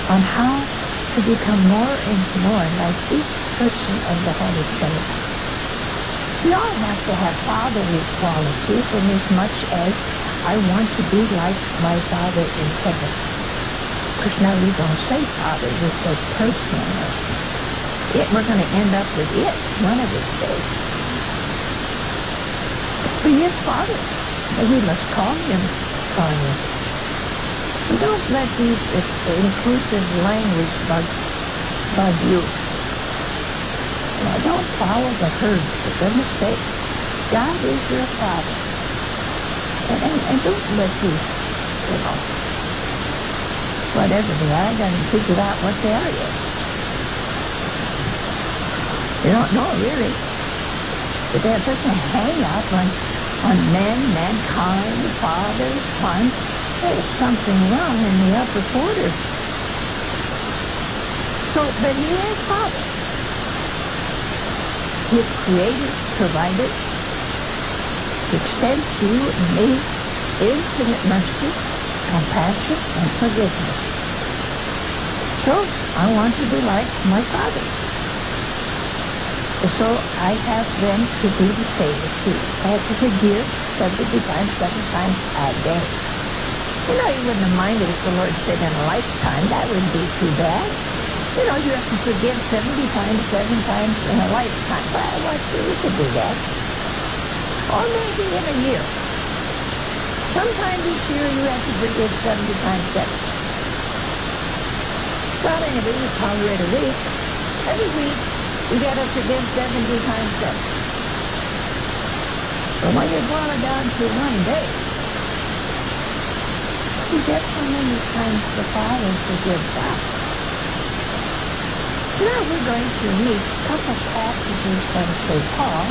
on how to become more and more like each person of the Holy Trinity. We all have to have fatherly qualities in as much as I want to be like my Father in heaven. Of course, now we don't say Father, we say person. We're going to end up with it one of these days. But he is Father, and we must call him Father. And don't let these inclusive language bug you. Now, don't follow the herd, for goodness sake. God is your Father. And don't let these, whatever they are, then figure out what they are yet. You don't know, really. But they have such a hang-up on men, mankind, Father, Son. There's something wrong in the upper quarter. But he is Father. He is Creator, Provider. He extends to you and me infinite mercy, compassion, and forgiveness. So I want to be like my Father. So I have them to do the same as he. I have to forgive 70 times, 7 times a day. You wouldn't have minded if the Lord said in a lifetime. That wouldn't be too bad. You have to forgive 70 times, 7 times in a lifetime. Well, we could do that. Or maybe in a year. Sometime this year you have to forgive 70 times 7. Well, anyway, you tolerate a week. Every week you got to forgive 70 times 7. But when you boil it down to one day, you get how many times the Father forgives us. Now we're going to read a couple passages from St. Paul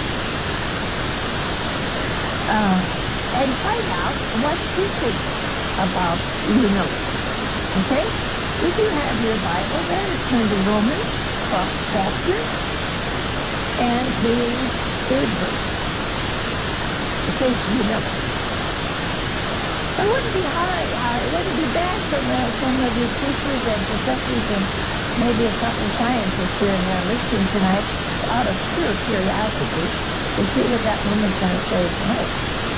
and find out what he thinks about humility. Okay? If you have your Bible there, turn to Romans 12th chapter and the 3rd verse. It says humility. It wouldn't be hard. It wouldn't be bad for some of you teachers and professors and maybe a couple of scientists here and there listening tonight out of pure curiosity to see what that woman's going to say tonight.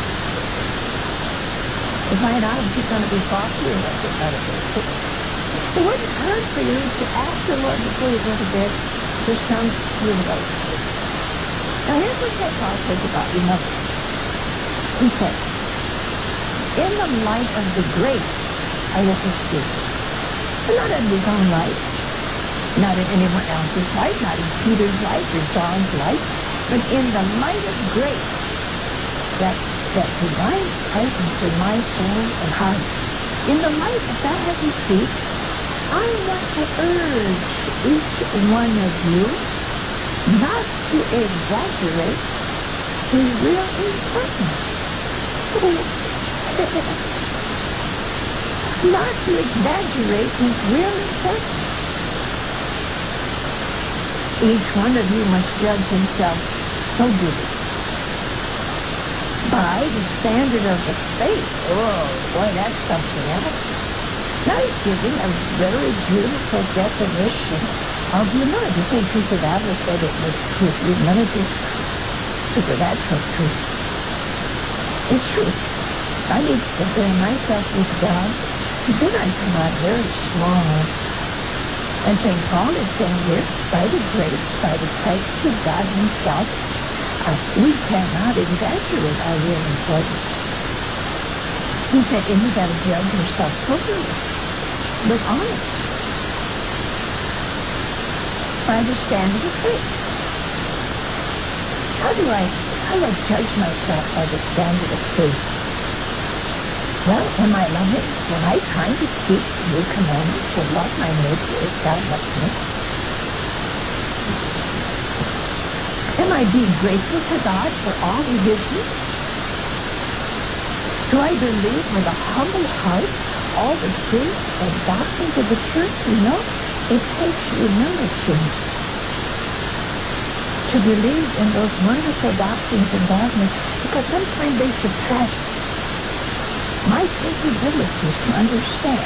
To find out if she's going to be saucy or what she's going to be. It wouldn't hurt for you to ask the Lord before you go to bed for some humility. Now here's what St. Paul says about humility. He says, in the light of the grace I have received, and not in his own light, not in anyone else's light, not in Peter's light or John's light, but in the light of grace, that divine presence in my soul and heart. In the light of that I have received, I want to urge each one of you not to exaggerate his real importance. Not to exaggerate his real importance. Each one of you must judge himself soberly by the standard of the faith. Oh, boy, that's something else. Now he's giving a very beautiful definition of humility. St. Teresa of Avila said it was truth. Humility, supernatural truth. It's truth. I need to compare myself with God. Then I come out very small. And St. Paul is saying here, by the grace, by the presence of God himself, we cannot exaggerate our real importance. He said, and you got to judge yourself soberly, but honestly, by the standard of faith. How do I judge myself by the standard of faith? Well, am I loving? Am I trying to keep the commandments to love my neighbor as God loves me? Am I being grateful to God for all he gives me? Do I believe with a humble heart all the truths and doctrines of the church? It takes humility to believe in those wonderful doctrines and dogmas, because sometimes they surpass my capabilities to understand.